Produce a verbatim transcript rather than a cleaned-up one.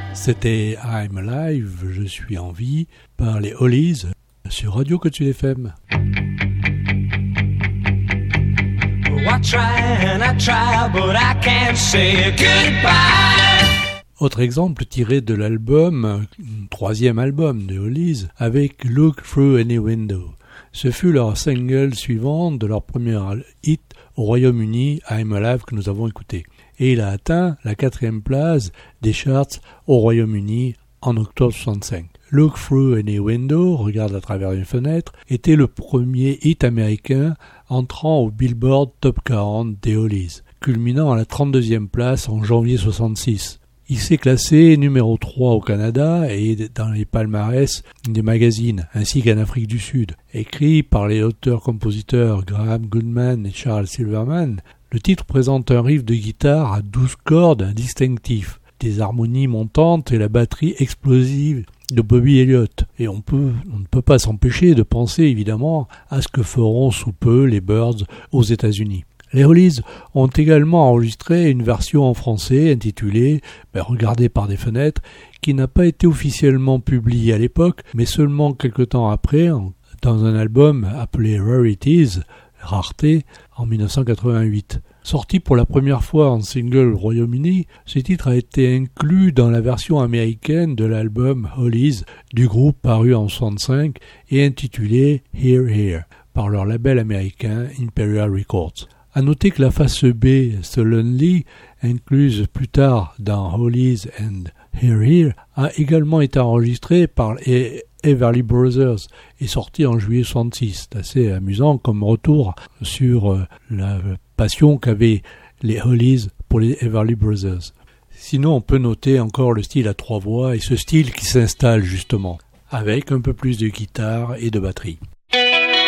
C'était I'm Alive, je suis en vie, par les Hollies sur Radio Côte Sud F M. I try and I try, but I can't say goodbye. Autre exemple tiré de l'album, troisième album de Hollies, avec Look Through Any Window. Ce fut leur single suivant de leur premier hit au Royaume-Uni, I'm Alive, que nous avons écouté. Et il a atteint la quatrième place des charts au Royaume-Uni en octobre soixante-cinq. Look Through Any Window, regarde à travers une fenêtre, était le premier hit américain entrant au Billboard Top quarante des Hollies, culminant à la trente-deuxième place en janvier soixante-six. Il s'est classé numéro trois au Canada et dans les palmarès des magazines, ainsi qu'en Afrique du Sud. Écrit par les auteurs-compositeurs Graham Goodman et Charles Silverman, le titre présente un riff de guitare à douze cordes distinctif, des harmonies montantes et la batterie explosive de Bobby Elliott. Et on, peut, on ne peut pas s'empêcher de penser évidemment à ce que feront sous peu les Byrds aux États-Unis. Les Hollies ont également enregistré une version en français intitulée ben, « Regardez par des fenêtres » qui n'a pas été officiellement publiée à l'époque, mais seulement quelque temps après, en, dans un album appelé Rarities, Rareté, en dix-neuf cent quatre-vingt-huit. Sorti pour la première fois en single au Royaume-Uni, ce titre a été inclus dans la version américaine de l'album Hollies du groupe paru en soixante-cinq et intitulé Here Here par leur label américain Imperial Records. À noter que la face B, So Lonely, incluse plus tard dans Hollies and Here Here, a également été enregistrée par les Everly Brothers et sortie en juillet soixante-six. C'est assez amusant comme retour sur la passion qu'avaient les Hollies pour les Everly Brothers. Sinon, on peut noter encore le style à trois voix et ce style qui s'installe justement, avec un peu plus de guitare et de batterie.